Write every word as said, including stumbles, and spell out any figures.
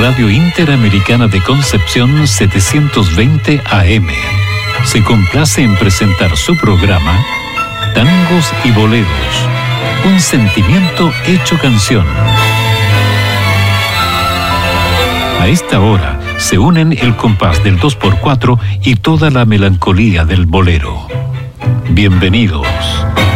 Radio Interamericana de Concepción setecientos veinte A M se complace en presentar su programa Tangos y Boleros, un sentimiento hecho canción. A esta hora se unen el compás del dos por cuatro y toda la melancolía del bolero. Bienvenidos.